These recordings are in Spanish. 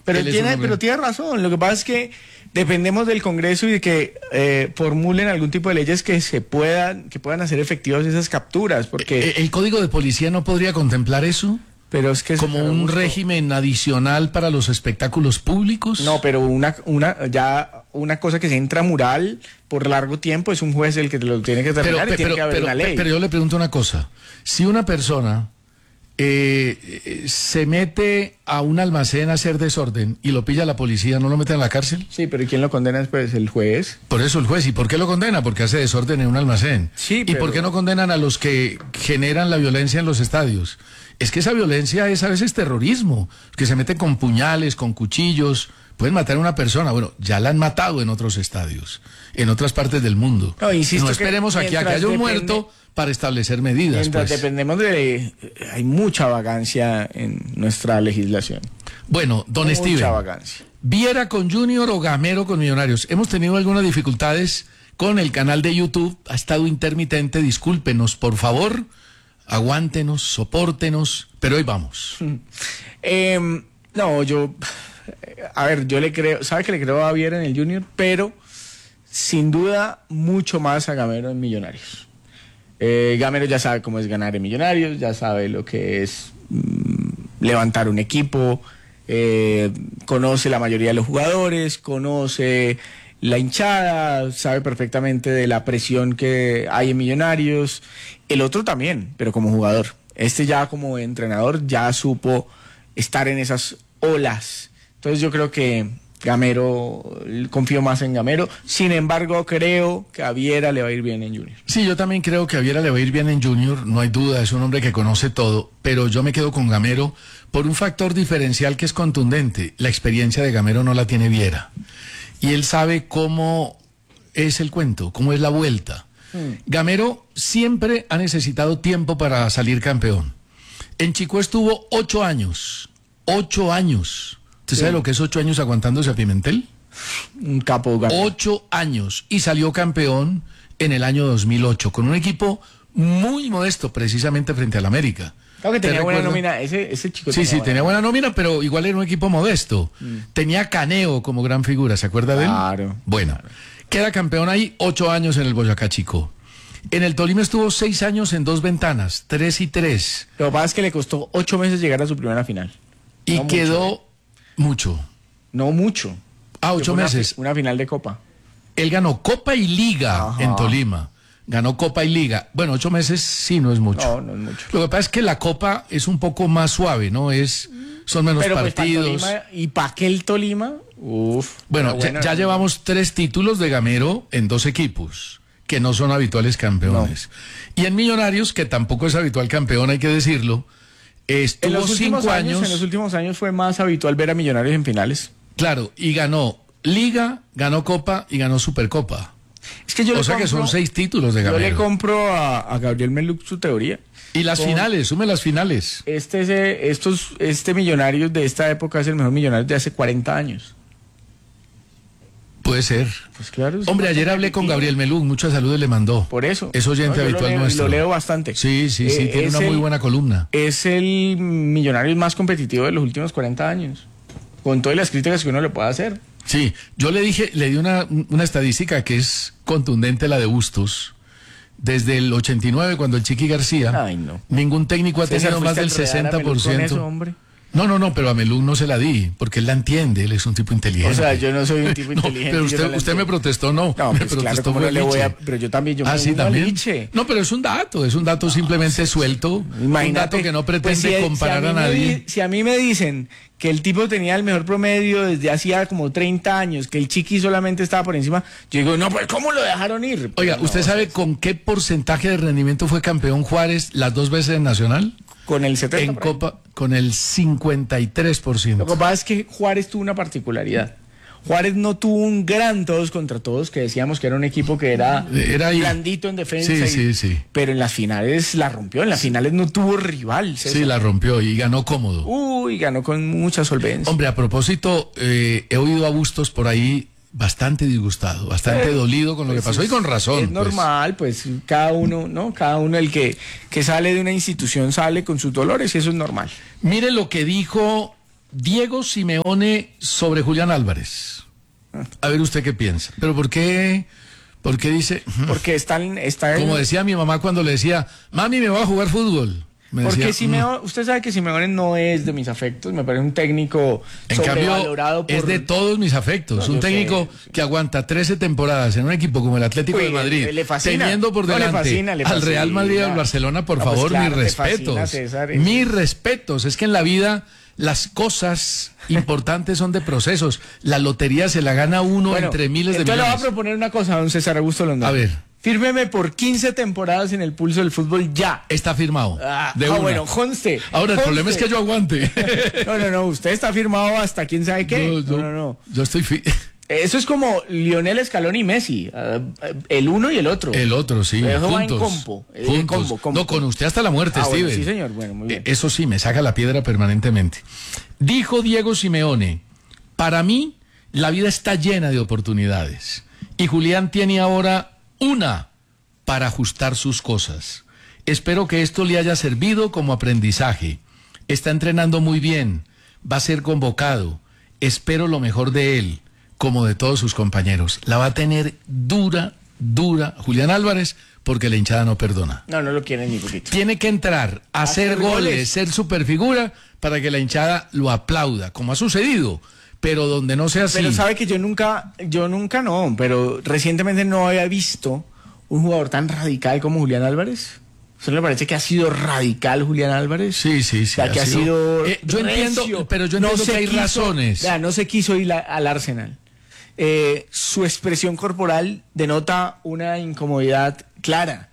Pero tiene razón. Lo que pasa es que dependemos del Congreso y de que formulen algún tipo de leyes que puedan hacer efectivas esas capturas, porque ¿El Código de Policía no podría contemplar eso? pero es que ¿Como un régimen adicional para los espectáculos públicos? No, pero una cosa que sea intramural por largo tiempo es un juez el que lo tiene que determinar y tiene que haber una ley. Pero yo le pregunto una cosa. Si una persona se mete a un almacén a hacer desorden y lo pilla la policía, ¿no lo meten en la cárcel? Sí, pero ¿y quién lo condena después? ¿El juez? Por eso el juez. ¿Y por qué lo condena? Porque hace desorden en un almacén. Sí, ¿Y por qué no condenan a los que generan la violencia en los estadios? Es que esa violencia es a veces terrorismo, que se meten con puñales, con cuchillos, pueden matar a una persona. Bueno, ya la han matado en otros estadios, en otras partes del mundo. No, insisto, no esperemos aquí a que haya un muerto para establecer medidas. Mientras pues. dependemos hay mucha vagancia en nuestra legislación. Bueno, don Mucha Steven, vagancia. ¿Viera con Junior o Gamero con Millonarios? Hemos tenido algunas dificultades con el canal de YouTube, ha estado intermitente, discúlpenos, por favor, aguántenos, sopórtenos, pero hoy vamos. No, yo le creo, sabe que le creo a Viera en el Junior, pero sin duda mucho más a Gamero en Millonarios. Gamero ya sabe cómo es ganar en Millonarios, ya sabe lo que es levantar un equipo, conoce la mayoría de los jugadores, conoce la hinchada, sabe perfectamente de la presión que hay en Millonarios. El otro también, pero como jugador. Este ya como entrenador ya supo estar en esas olas. Entonces yo creo que Gamero, confío más en Gamero. Sin embargo, creo que a Viera le va a ir bien en Junior. Sí, yo también creo que a Viera le va a ir bien en Junior, no hay duda, es un hombre que conoce todo, pero yo me quedo con Gamero por un factor diferencial que es contundente. La experiencia de Gamero no la tiene Viera. Y él sabe cómo es el cuento, cómo es la vuelta. Gamero siempre ha necesitado tiempo para salir campeón. En Chico estuvo 8 años. 8 años. ¿Usted sabe lo que es 8 años aguantándose a Pimentel? Un capo Gamero. 8 años. Y salió campeón en el año 2008 con un equipo muy modesto, precisamente frente al América. Claro que tenía buena nómina, ese chico. Sí, tenía buena nómina, pero igual era un equipo modesto. Tenía Caneo como gran figura, ¿se acuerda de él? Claro. Bueno, queda campeón ahí 8 años en el Boyacá Chico. En el Tolima estuvo 6 años en 2 ventanas, 3 y 3. Lo que pasa es que le costó 8 meses llegar a su primera final. Y No quedó mucho. No mucho. 8 meses. Una final de Copa. Él ganó Copa y Liga. Ajá. En Tolima. Ganó Copa y Liga. Bueno, 8 meses sí no es mucho. No es mucho. Lo que pasa es que la Copa es un poco más suave, ¿no? Son menos Pero partidos. Pues, ¿y para qué el Tolima? Bueno, ya llevamos 3 títulos de Gamero en 2 equipos, que no son habituales campeones. No. Y en Millonarios, que tampoco es habitual campeón, hay que decirlo, estuvo 5 años. En los últimos años fue más habitual ver a Millonarios en finales. Claro, y ganó Liga, ganó Copa y ganó Supercopa. Es que que son 6 títulos de Gamero. Yo le compro a Gabriel Meluc su teoría. Y las finales, sume las finales. Este Millonarios de esta época es el mejor Millonarios de hace 40 años. Puede ser. Pues claro. Hombre, ayer hablé con Gabriel Meluc, muchas saludos le mandó. Por eso. Es oyente habitual nuestro. Lo leo bastante. Sí, tiene una muy buena columna. Es el Millonarios más competitivo de los últimos 40 años. Con todas las críticas que uno le pueda hacer. Sí, yo le di una estadística que es contundente, la de Bustos. Desde el 89, cuando el Chiqui García, ningún técnico ha tenido más del 60%. No, pero a Meluc no se la di, porque él la entiende, él es un tipo inteligente. O sea, yo no soy un tipo inteligente. Pero usted me protestó, no. No, pues claro, como no le voy a... Pero yo también, también. No, pero es un dato simplemente suelto. Imagínate, un dato que no pretende comparar a nadie. Si a mí me dicen que el tipo tenía el mejor promedio desde hacía como 30 años, que el Chiqui solamente estaba por encima, yo digo, no, pues ¿cómo lo dejaron ir? Oiga, ¿usted sabe con qué porcentaje de rendimiento fue campeón Juárez las 2 veces en Nacional? Con el 70%. En Copa, con el 53%. Lo que pasa es que Juárez tuvo una particularidad. Juárez no tuvo un gran todos contra todos, que decíamos que era un equipo que era blandito en defensa. Sí. Pero en las finales la rompió, en las finales no tuvo rival. César. Sí, la rompió y ganó cómodo. Ganó con mucha solvencia. Hombre, a propósito, he oído a Bustos por ahí bastante disgustado, bastante dolido con lo que pasó y con razón. Es normal, pues cada uno, ¿no? Cada uno el que sale de una institución sale con sus dolores y eso es normal. Mire lo que dijo Diego Simeone sobre Julián Álvarez. A ver usted qué piensa. Pero ¿por qué dice? Porque está Como decía mi mamá cuando le decía, mami, me voy a jugar fútbol. Me porque decía, Simeone, usted sabe que Simeone no es de mis afectos, me parece un técnico en cambio, sobrevalorado es de todos mis afectos. No, un yo técnico sé. que aguanta 13 temporadas en un equipo como el Atlético Uy, de Madrid, le fascina. teniendo por No, le delante fascina, le al Real Madrid y fascina. al Barcelona, por No, pues favor, claro, mis te fascina, respetos. César, Mis respetos. Es que en la vida las cosas importantes son de procesos. La lotería se la gana uno Bueno, entre miles de entonces le voy a millones. proponer una cosa, don César Augusto Londoño. A ver. Fírmeme por 15 temporadas en el pulso del fútbol ya. Está firmado. de una. Bueno, conste. Ahora, el problema es que yo aguante. No, usted está firmado hasta quién sabe qué. No. Yo estoy... Eso es como Lionel Scaloni y Messi, el uno y el otro. El otro, sí. Eso va en Juntos. combo, Juntos. combo. No, con usted hasta la muerte, Bueno, Steven. sí, señor. Bueno, muy bien. Eso sí, me saca la piedra permanentemente. Dijo Diego Simeone, para mí la vida está llena de oportunidades y Julián tiene ahora una para ajustar sus cosas. Espero que esto le haya servido como aprendizaje. Está entrenando muy bien, va a ser convocado. Espero lo mejor de él, como de todos sus compañeros. La va a tener dura Julián Álvarez, porque la hinchada no perdona. No lo quieren ni poquito. Tiene que entrar a hacer goles, ser superfigura, para que la hinchada lo aplauda, como ha sucedido. Pero donde no sea así. Pero sabe que yo nunca no, pero recientemente no había visto un jugador tan radical como Julián Álvarez. ¿Eso le parece que ha sido radical Julián Álvarez? Sí. O sea, que ha sido yo entiendo, recio. pero yo entiendo que hay razones. Vea, no se quiso ir al Arsenal. Su expresión corporal denota una incomodidad clara.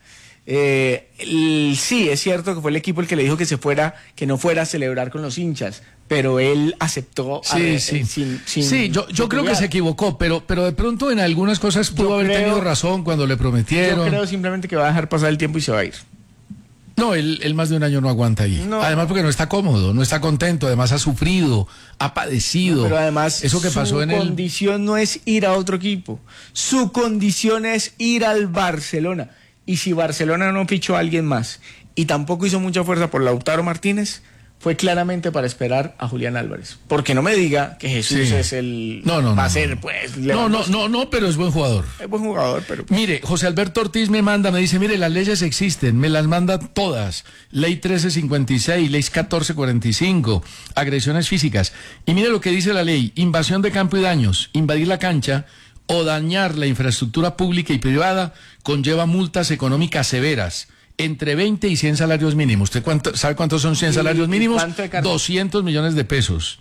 Sí, es cierto que fue el equipo el que le dijo que no fuera a celebrar con los hinchas, pero él aceptó. Yo creo que se equivocó, pero de pronto en algunas cosas pudo haber tenido razón cuando le prometieron. Yo creo simplemente que va a dejar pasar el tiempo y se va a ir. No, él más de un año no aguanta ahí. No. Además porque no está cómodo, no está contento, además ha sufrido, ha padecido. Pero además eso que pasó en su condición no es ir a otro equipo, su condición es ir al Barcelona. Y si Barcelona no fichó a alguien más y tampoco hizo mucha fuerza por Lautaro Martínez, fue claramente para esperar a Julián Álvarez. Porque no me diga que Jesús es el... va a ser, pues... No, pero es buen jugador. Es buen jugador, pero... Mire, José Alberto Ortiz me dice, mire, las leyes existen, me las manda todas. Ley 1356, ley 1445, agresiones físicas. Y mire lo que dice la ley, invasión de campo y daños, invadir la cancha o dañar la infraestructura pública y privada conlleva multas económicas severas. Entre 20 y 100 salarios mínimos. ¿Usted sabe cuántos son 100 salarios mínimos? 200 millones de pesos.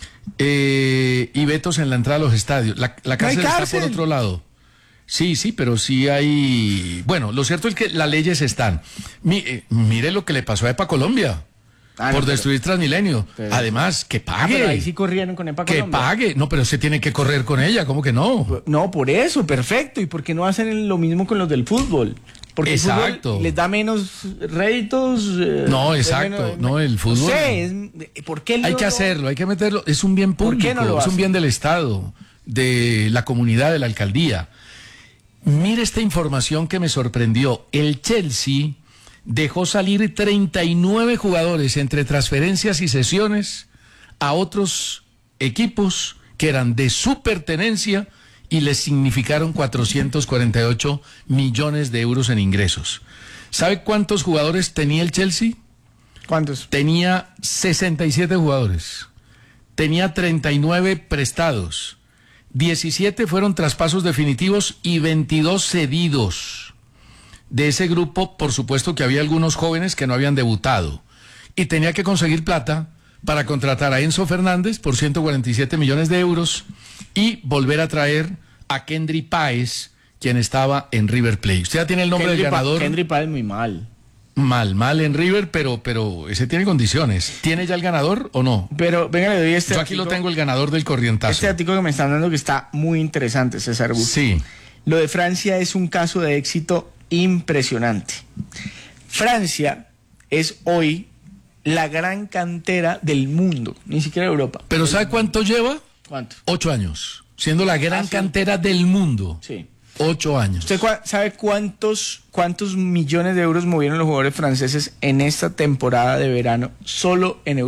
Y vetos en la entrada a los estadios. La cárcel está por otro lado. Sí, pero sí hay... Bueno, lo cierto es que las leyes están. Mire lo que le pasó a EPA Colombia. Por destruir Transmilenio. Además, que pague. Pero ahí sí corrieron con EPA Colombia. Que pague. No, pero se tiene que correr con ella. ¿Cómo que no? No, por eso, perfecto. ¿Y por qué no hacen lo mismo con los del fútbol? Porque exacto. El fútbol les da menos réditos. No, exacto. No, el fútbol. ¿Por qué hay que hacerlo, hay que meterlo. Es un bien público, es un bien del Estado, de la comunidad, de la alcaldía. Mire esta información que me sorprendió. El Chelsea dejó salir 39 jugadores entre transferencias y cesiones a otros equipos que eran de su pertenencia y les significaron 448 millones de euros en ingresos. ¿Sabe cuántos jugadores tenía el Chelsea? ¿Cuántos? Tenía 67 jugadores. Tenía 39 prestados. 17 fueron traspasos definitivos y 22 cedidos. De ese grupo, por supuesto que había algunos jóvenes que no habían debutado. Y tenía que conseguir plata para contratar a Enzo Fernández por 147 millones de euros y volver a traer a Kendry Páez, quien estaba en River Plate. Usted ya tiene el nombre del ganador. Kendry Páez muy mal. Mal en River, pero ese tiene condiciones. ¿Tiene ya el ganador o no? Pero venga, le doy este. Yo aquí lo tengo, el ganador del corrientazo. Este artículo que me están dando que está muy interesante, César Augusto. Sí. Lo de Francia es un caso de éxito impresionante. Francia es hoy la gran cantera del mundo, ni siquiera Europa. ¿Pero sabe cuánto lleva? ¿Cuánto? 8 años, siendo la gran cantera del mundo. Sí. 8 años. ¿Usted sabe cuántos millones de euros movieron los jugadores franceses en esta temporada de verano solo en Europa?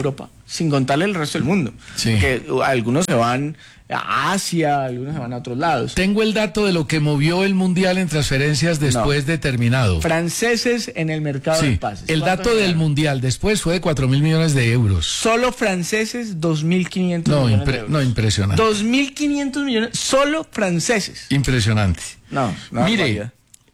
sin contarle el resto del mundo. Sí. Que algunos se van a Asia, algunos se van a otros lados. Tengo el dato de lo que movió el Mundial en transferencias después de terminado. Franceses en el mercado de Sí, pases. el dato del Mundial después fue de 4.000 millones de euros. Solo franceses, 2.500 millones de euros. No, impresionante. 2.500 millones, solo franceses. Impresionante. No, Mire,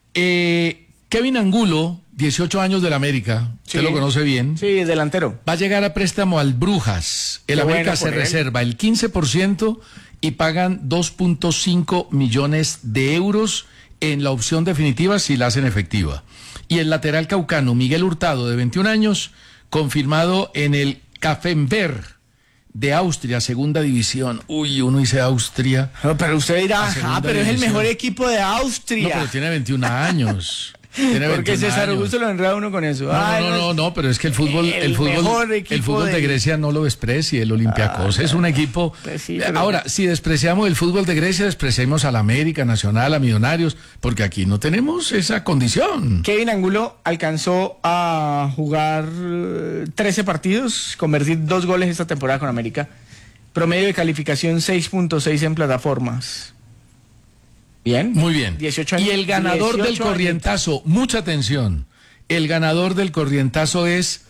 Kevin Angulo, 18 años del América, Sí. usted lo conoce bien, Sí, delantero. va a llegar a préstamo al Brujas. El Qué América bueno se por él. reserva el 15% y pagan 2.5 millones de euros en la opción definitiva si la hacen efectiva. Y el lateral caucano Miguel Hurtado, de 21 años, confirmado en el Kaffenberg de Austria, segunda división. Uy, uno dice Austria. No, pero usted dirá, La segunda pero es el división. mejor equipo de No, Austria. pero tiene 21 años. Tiene Porque 21 César años. Augusto lo enreda uno con eso. Ay, No, pero es que el fútbol mejor de equipo Grecia no lo desprecie, el Olympiacos es un equipo. Pues sí, pero- Ahora, si despreciamos el fútbol de Grecia, despreciamos a la América Nacional, a Millonarios, porque aquí no tenemos esa condición. Kevin Angulo alcanzó a jugar 13 partidos, convertir 2 goles esta temporada con América. Promedio de calificación 6.6 en plataformas. Bien. Muy bien. 18 años. Y el ganador 18 del corrientazo, mucha atención, el ganador del corrientazo es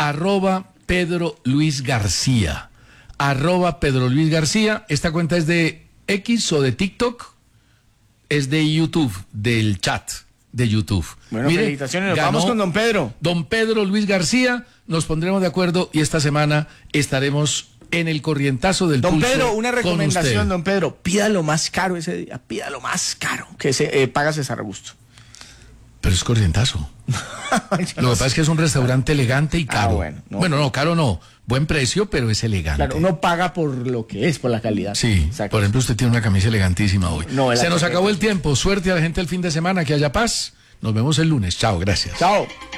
@Pedro Luis García. @Pedro Luis García. Esta cuenta es de X o de TikTok, es de YouTube, del chat de YouTube. Bueno, Mire, felicitaciones. Nos ganó vamos con don Pedro. Don Pedro Luis García, nos pondremos de acuerdo y esta semana estaremos en el corrientazo del Don pulso Pedro, una con recomendación, usted. don Pedro. Pida lo más caro ese día. Pida lo más caro que se paga César Augusto. Pero es corrientazo. Lo que pasa es que es un restaurante elegante y caro. bueno, no. Bueno, no, caro no. Buen precio, pero es elegante. Claro, uno paga por lo que es, por la calidad. Sí, Exacto. por ejemplo, usted tiene una camisa elegantísima hoy. No, Se nos perfecta. acabó el tiempo. Suerte a la gente el fin de semana, que haya paz. Nos vemos el lunes. Chao, gracias. Chao.